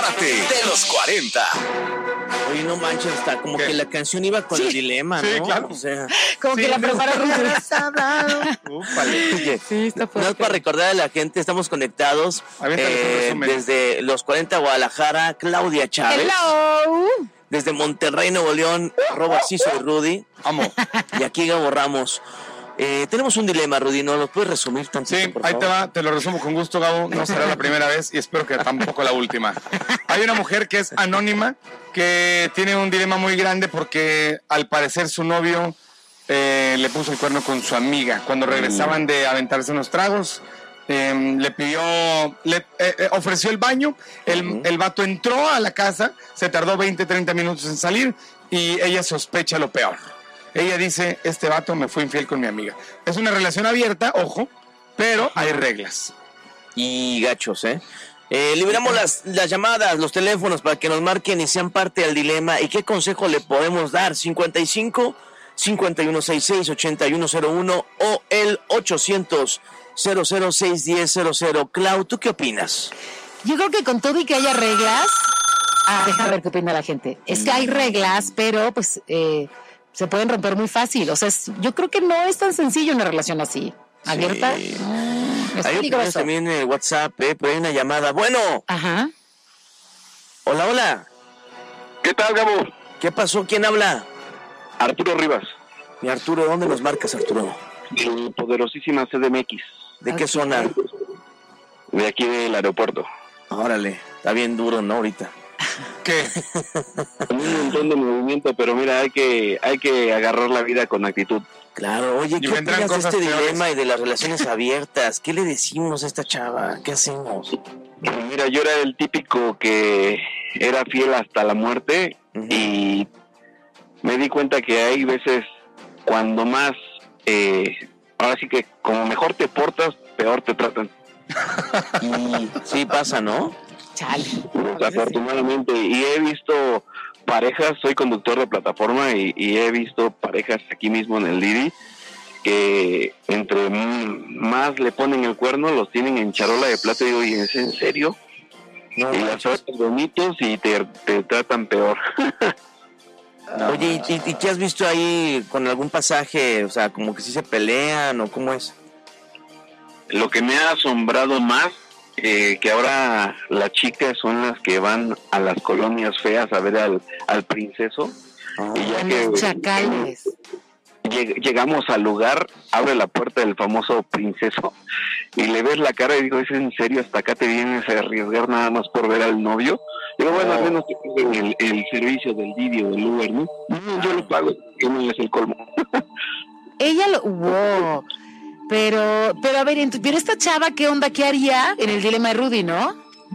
debate de los 40. Oye, no manches, está como que la canción iba con el dilema, ¿no? Sí, claro. O sea, Como que la prepararon. oye, Sí, está nada más fuerte. para recordar a la gente, estamos conectados Aviéntale un resumen. desde los 40 Guadalajara, Claudia Chávez. Hello. Desde Monterrey, Nuevo León, Ciso y Rudy. Amo. Y aquí Gabo Ramos. Tenemos un dilema, Rudy, ¿no? ¿Lo puedes resumir tantito, Sí, por ahí favor? te va, te lo resumo con gusto, Gabo. No será la primera vez y espero que tampoco la última. Hay una mujer que es anónima, que tiene un dilema muy grande porque al parecer su novio le puso el cuerno con su amiga. Cuando regresaban de aventarse unos tragos, ofreció el baño, el vato entró a la casa, se tardó 20, 30 minutos en salir y ella sospecha lo peor. Ella dice, este vato me fue infiel con mi amiga. Es una relación abierta, ojo, pero hay reglas. Y gachos, ¿eh? Liberamos las llamadas, los teléfonos para que nos marquen y sean parte del dilema. ¿Y qué consejo le podemos dar? 55 5166 8101 o el 800 0061000. Clau, ¿tú qué opinas? Yo creo que con todo y que haya reglas, deja ver qué opina la gente. Es que hay reglas, pero pues se pueden romper muy fácil. O sea, yo creo que no es tan sencillo una relación así. ¿Abierta? Sí. Es Hay opiniones peligroso. también en el WhatsApp, pero hay una llamada. Bueno, Ajá. hola. ¿Qué tal, Gabo? ¿Qué pasó? ¿Quién habla? Arturo Rivas, Mi Arturo, ¿dónde nos marcas, Arturo? de poderosísima CDMX, ¿De qué Ok. zona? de aquí del aeropuerto. Órale, está bien duro, ¿no? Ahorita. ¿Qué? Un montón de movimiento, pero mira, hay que agarrar la vida con actitud. Claro, oye, Y ¿qué vendrán opinas de cosas este peores. dilema y de las relaciones abiertas? ¿Qué le decimos a esta chava? ¿Qué hacemos? Mira, yo era el típico que era fiel hasta la muerte y me di cuenta que hay veces cuando más, ahora sí que como mejor te portas, peor te tratan. Sí pasa, ¿no? Chale. Desafortunadamente, y he visto parejas, soy conductor de plataforma y he visto parejas aquí mismo en el Didi que entre más le ponen el cuerno los tienen en charola de plata y digo, ¿y es en serio? No, y las tratas bonitos y te tratan peor. Oye, ¿y qué has visto ahí con algún pasaje? O sea, como que sí se pelean o cómo es. Lo que me ha asombrado más, que ahora las chicas son las que van a las colonias feas a ver al princeso. Y ya que Los chacales. llegamos al lugar, abre la puerta del famoso princeso y le ves la cara y digo, ¿es en serio? ¿Hasta acá te vienes a arriesgar nada más por ver al novio? Digo, bueno, al menos te paguen el servicio del Didi o del Uber, ¿no? No, yo lo pago, que no es el colmo. Ella lo... Wow. Pero a ver, pero esta chava, ¿qué onda? ¿Qué haría en el dilema de Rudy, no?